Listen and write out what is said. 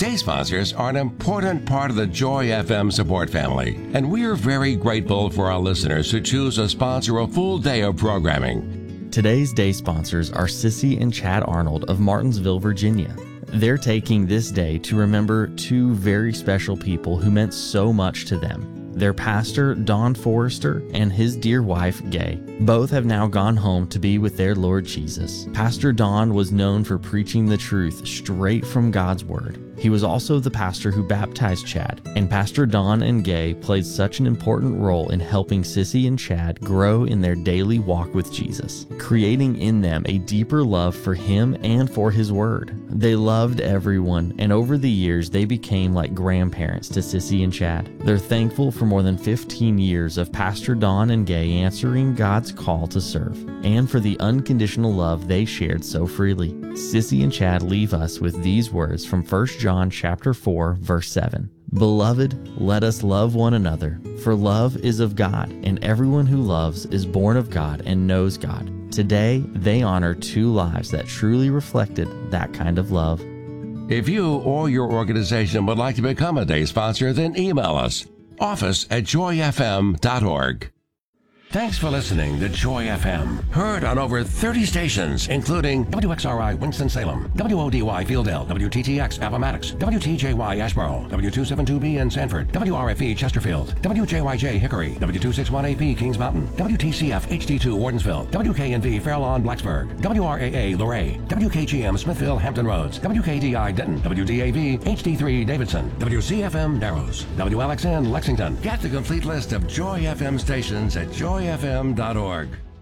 Day sponsors are an important part of the Joy FM support family, and we are very grateful for our listeners who choose to sponsor a full day of programming. Today's day sponsors are Sissy and Chad Arnold of Martinsville, Virginia. They're taking this day to remember two very special people who meant so much to them. Their pastor, Don Forrester, and his dear wife, Gay. Both have now gone home to be with their Lord Jesus. Pastor Don was known for preaching the truth straight from God's Word. He was also the pastor who baptized Chad, and Pastor Don and Gay played such an important role in helping Sissy and Chad grow in their daily walk with Jesus, creating in them a deeper love for Him and for His Word. They loved everyone, and over the years they became like grandparents to Sissy and Chad. They're thankful for more than 15 years of Pastor Don and Gay answering God's call to serve, and for the unconditional love they shared so freely. Sissy and Chad leave us with these words from 1 John chapter 4, verse 7. Beloved, let us love one another, for love is of God, and everyone who loves is born of God and knows God. Today, they honor two lives that truly reflected that kind of love. If you or your organization would like to become a day sponsor, then email us, office@joyfm.org. Thanks for listening to Joy FM. Heard on over 30 stations, including WXRI Winston-Salem, WODY Fieldale, WTTX Appomattox, WTJY Asheboro, W272B in Sanford, WRFE Chesterfield, WJYJ Hickory, W261AP Kings Mountain, WTCF HD2 Wardensville, WKNV Fair Lawn Blacksburg, WRAA Luray, WKGM Smithville Hampton Roads, WKDI Denton, WDAV HD3 Davidson, WCFM Narrows, WLXN Lexington. Get the complete list of Joy FM stations at joyfm.org.